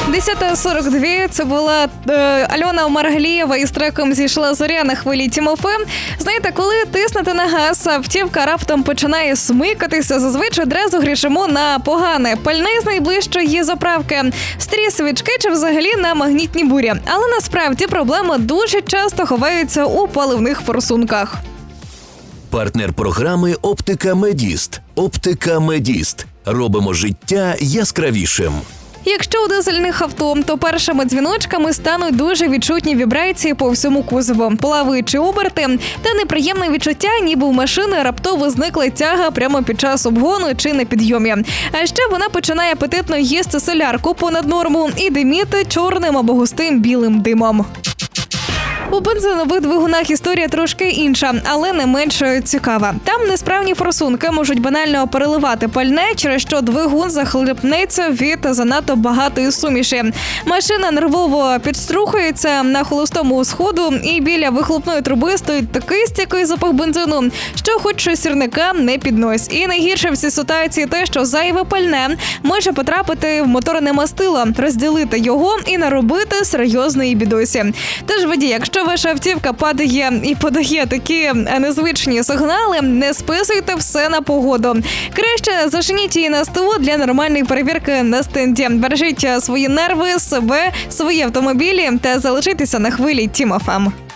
10:42 – це була Альона Маргалієва із треком «Зійшла зоря» на хвилі Тім ФМ. Знаєте, коли тиснете на газ, автівка раптом починає смикатися, зазвичай одразу грішимо на погане. Пальне з найближчої заправки, старі свічки чи взагалі на магнітні бурі. Але насправді проблема дуже часто ховається у паливних форсунках. Партнер програми «Оптика Медіст». «Оптика Медіст». Робимо життя яскравішим. Якщо у дизельних авто, то першими дзвіночками стануть дуже відчутні вібрації по всьому кузову, плаваючі оберти та неприємне відчуття, ніби в машини раптово зникла тяга прямо під час обгону чи на підйомі. А ще вона починає апетитно їсти солярку понад норму і диміти чорним або густим білим димом. У бензинових двигунах історія трошки інша, але не менш цікава. Там несправні форсунки можуть банально переливати пальне, через що двигун захлипнеться від занадто багатої суміші. Машина нервово підструхується на холостому сходу, і біля вихлопної труби стоїть такий стійкий запах бензину, що хоч сірника не піднось. І найгірше в цій ситуації те, що зайве пальне може потрапити в моторне мастило, розділити його і наробити серйозної бідосі. Тож водій, якщо ваша автівка падає і подає такі незвичні сигнали, не списуйте все на погоду. Краще зашиніть її на СТО для нормальної перевірки на стенді. Бережіть свої нерви, себе, свої автомобілі та залишайтеся на хвилі Тім ФМ.